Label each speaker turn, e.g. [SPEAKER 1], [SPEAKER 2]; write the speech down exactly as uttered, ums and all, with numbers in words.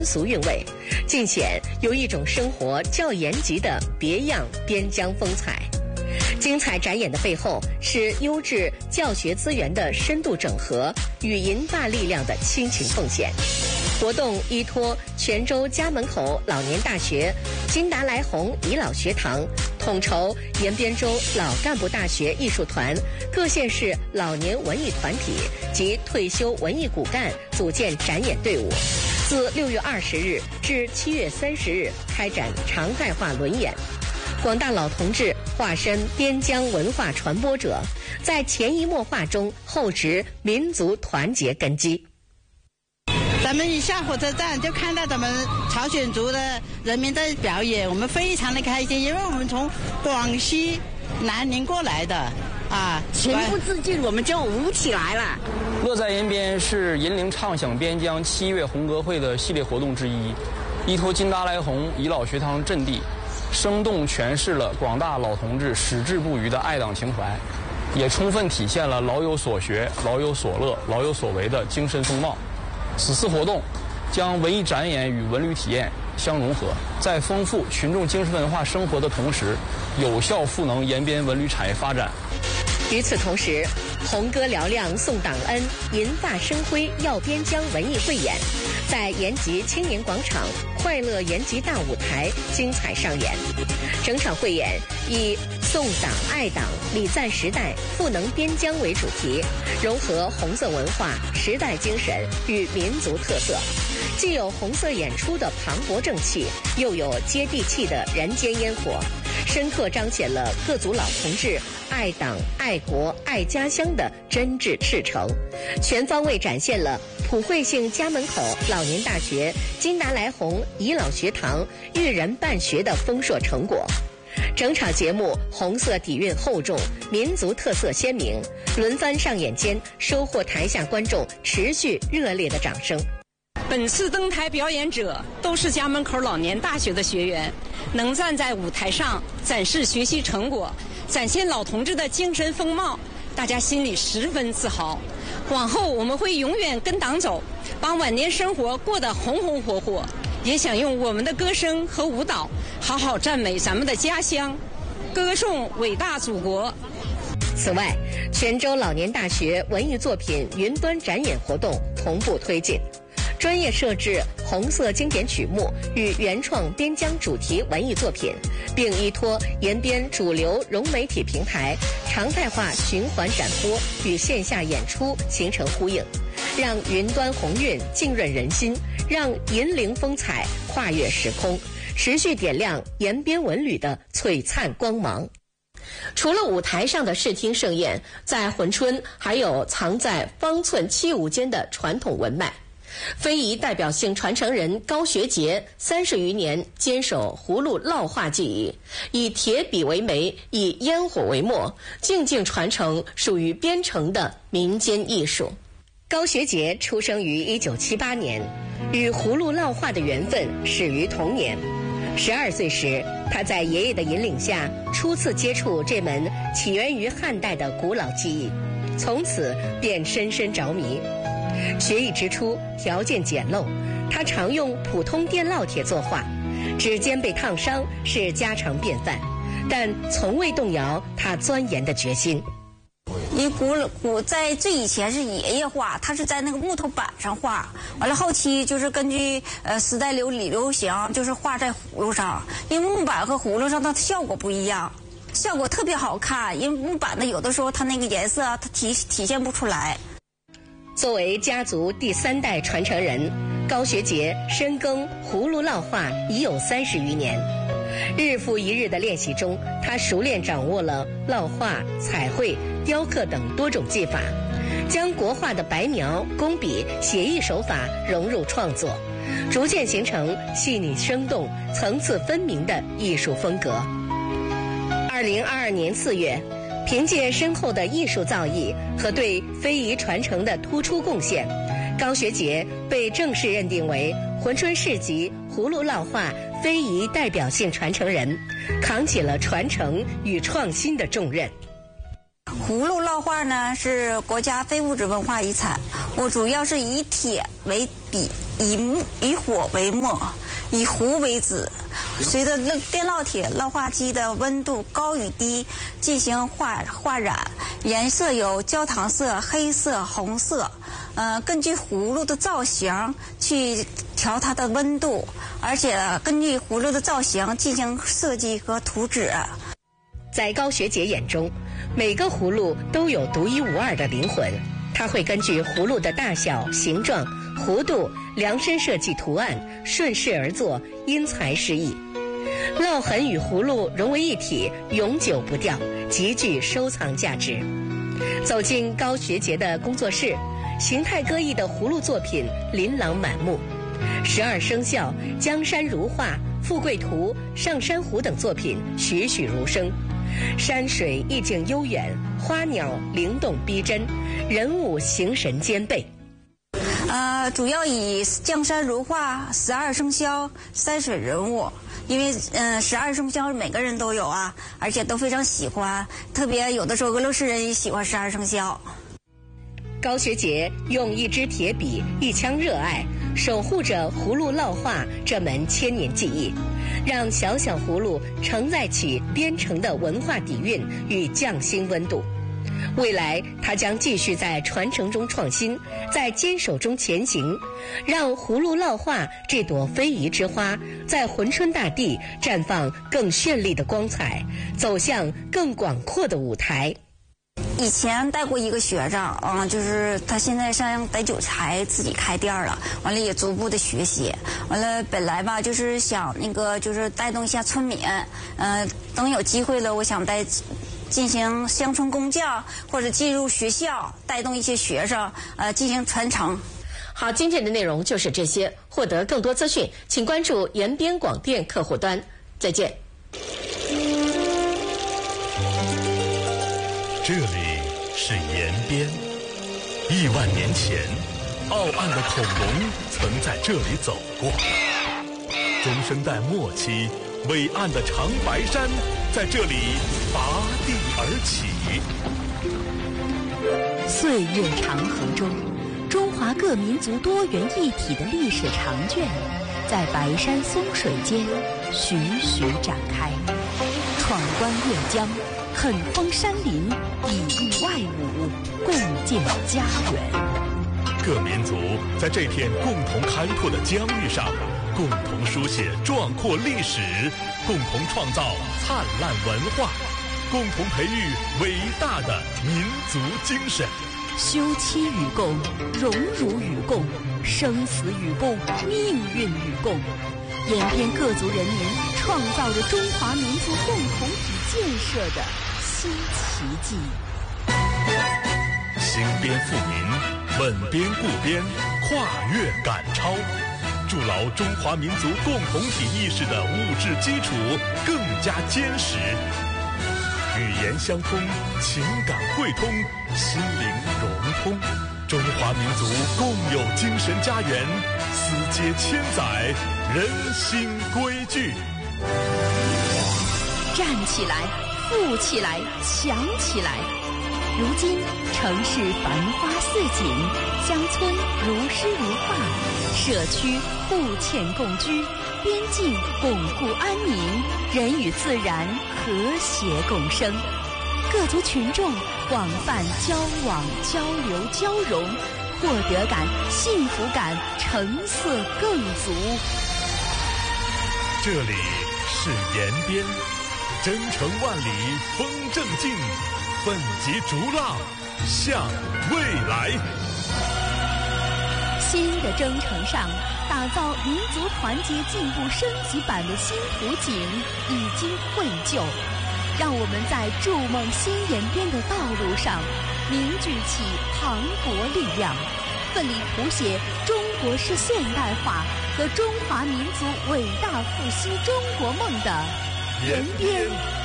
[SPEAKER 1] 俗韵味，尽显有一种生活较严极的别样边疆风采。精彩展演的背后是优质教学资源的深度整合与银发力量的倾情奉献。活动依托泉州家门口老年大学金达莱红遗老学堂，统筹延边州老干部大学艺术团、各县市老年文艺团体及退休文艺骨干组建展演队伍，自六月二十日至七月三十日开展常态化轮演。广大老同志化身边疆文化传播者，在潜移默化中厚植民族团结根基。
[SPEAKER 2] 咱们一下火车站就看到咱们朝鲜族的人民在表演，我们非常的开心，因为我们从广西南宁过来的啊，
[SPEAKER 3] 情不自禁我们就舞起来了。
[SPEAKER 4] 乐在延边是银铃唱响边疆七月红歌会的系列活动之一，依托金达莱红遗老学堂阵地，生动诠释了广大老同志矢志不渝的爱党情怀，也充分体现了老有所学、老有所乐、老有所为的精神风貌。此次活动将文艺展演与文旅体验相融合，在丰富群众精神文化生活的同时，有效赋能延边文旅产业发展。
[SPEAKER 1] 与此同时，红歌嘹亮送党恩，银发生辉耀边疆文艺汇演在延吉青年广场快乐延吉大舞台精彩上演。整场汇演以颂党爱党、礼赞时代、赋能边疆为主题，融合红色文化、时代精神与民族特色，既有红色演出的磅礴正气，又有接地气的人间烟火，深刻彰显了各族老同志爱党、爱国、爱家乡的真挚赤诚，全方位展现了普惠性家门口老年大学金达莱红遗老学堂育人办学的丰硕成果。整场节目红色底蕴厚重，民族特色鲜明，轮番上演间收获台下观众持续热烈的掌声。
[SPEAKER 5] 本次登台表演者都是家门口老年大学的学员，能站在舞台上展示学习成果，展现老同志的精神风貌，大家心里十分自豪。往后我们会永远跟党走，把晚年生活过得红红火火，也想用我们的歌声和舞蹈好好赞美咱们的家乡，歌颂伟大祖国。
[SPEAKER 1] 此外，泉州老年大学文艺作品云端展演活动同步推进，专业设置红色经典曲目与原创边疆主题文艺作品，并依托延边主流融媒体平台常态化循环展播与线下演出形成呼应，让云端红韵浸润人心，让银铃风采跨越时空，持续点亮延边文旅的璀璨光芒。除了舞台上的视听盛宴，在珲春还有藏在方寸器物间的传统文脉。非遗代表性传承人高学杰三十余年坚守葫芦烙画技艺，以铁笔为媒，以烟火为墨，静静传承属于边城的民间艺术。高学杰出生于一九七八年，与葫芦烙画的缘分始于童年。十二岁时，他在爷爷的引领下初次接触这门起源于汉代的古老技艺，从此便深深着迷。学艺之初条件简陋，他常用普通电烙铁作画，指尖被烫伤是家常便饭，但从未动摇他钻研的决心。
[SPEAKER 3] 因为古古在最以前是爷爷画，他是在那个木头板上画，完了后期就是根据呃时代流里流行，就是画在葫芦上，因为木板和葫芦上它效果不一样，效果特别好看，因为木板的有的时候它那个颜色它体体现不出来。
[SPEAKER 1] 作为家族第三代传承人，高学杰深耕葫芦烙画已有三十余年。日复一日的练习中，他熟练掌握了烙画、彩绘、雕刻等多种技法，将国画的白描、工笔、写意手法融入创作，逐渐形成细腻生动、层次分明的艺术风格。二零二二年四月，凭借深厚的艺术造诣和对非遗传承的突出贡献，高学杰被正式认定为珲春市级葫芦烙画非遗代表性传承人，扛起了传承与创新的重任。
[SPEAKER 3] 葫芦烙画呢是国家非物质文化遗产，我主要是以铁为笔，以木以火为墨，以糊为纸。随着电烙铁烙画机的温度高与低进行画画染，颜色有焦糖色、黑色、红色。呃，根据葫芦的造型去调它的温度，而且根据葫芦的造型进行设计和图纸。
[SPEAKER 1] 在高学杰眼中，每个葫芦都有独一无二的灵魂。他会根据葫芦的大小、形状、弧度量身设计图案，顺势而作，因材施艺。烙痕与葫芦融为一体，永久不掉，极具收藏价值。走进高学杰的工作室，形态各异的葫芦作品琳琅满目，十二生肖、江山如画、富贵图、上山湖等作品栩栩如生，山水意境悠远，花鸟灵动逼真，人物形神兼备。
[SPEAKER 3] 呃，主要以江山如画、十二生肖、山水人物，因为嗯，十二生肖每个人都有啊，而且都非常喜欢，特别有的时候俄罗斯人也喜欢十二生肖。
[SPEAKER 1] 高学杰用一支铁笔、一腔热爱，守护着葫芦烙画这门千年技艺，让小小葫芦承载起边城的文化底蕴与匠心温度。未来，他将继续在传承中创新，在坚守中前行，让葫芦烙画这朵非遗之花在珲春大地绽放更绚丽的光彩，走向更广阔的舞台。
[SPEAKER 3] 以前带过一个学生，嗯，就是他现在上逮韭菜自己开店了，完了也逐步的学习，完了本来吧就是想那个就是带动一下村民，嗯、呃，等有机会了，我想带进行乡村工匠或者进入学校，带动一些学生，呃，进行传承。
[SPEAKER 1] 好，今天的内容就是这些。获得更多资讯，请关注延边广电客户端。再见。
[SPEAKER 6] 这里是延边，亿万年前，傲岸的恐龙曾在这里走过。中生代末期，伟岸的长白山在这里拔地而起。
[SPEAKER 7] 岁月长河中，中华各民族多元一体的历史长卷，在白山松水间徐徐展开。闯关越江，狠锋山林，以逸外侮，共建家园。
[SPEAKER 6] 各民族在这片共同开拓的疆域上，共同书写壮阔历史，共同创造灿烂文化，共同培育伟大的民族精神。
[SPEAKER 7] 休戚与共，荣辱与共，生死与共，命运与共。延边各族人民创造着中华民族共同体建设的新奇迹。
[SPEAKER 6] 兴边富民，稳边固边，跨越赶超，筑牢中华民族共同体意识的物质基础更加坚实。语言相通，情感汇通，心灵融通，中华民族共有精神家园，丝接千载，人心归聚。
[SPEAKER 7] 站起来，富起来，强起来！如今城市繁花似锦，乡村如诗如画，社区互嵌共居，边境巩固安宁，人与自然和谐共生。各族群众广泛交往、交流、交融，获得感、幸福感成色更足。
[SPEAKER 6] 这里是延边，征程万里风正劲，奋楫逐浪向未来。
[SPEAKER 7] 新的征程上，打造民族团结进步升级版的新图景已经绘就，让我们在筑梦新延边的道路上凝聚起磅礴力量，奋力谱写中国式现代化和中华民族伟大复兴中国梦的延边